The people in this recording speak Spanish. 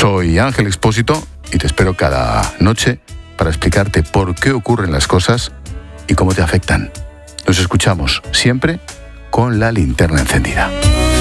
Soy Ángel Expósito y te espero cada noche para explicarte por qué ocurren las cosas y cómo te afectan. Nos escuchamos siempre con la linterna encendida.